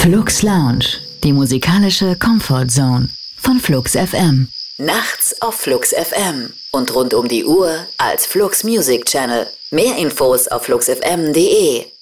Flux Lounge, die musikalische Comfort Zone von Flux FM. Nachts auf Flux FM und rund um die Uhr als Flux Music Channel. Mehr Infos auf fluxfm.de.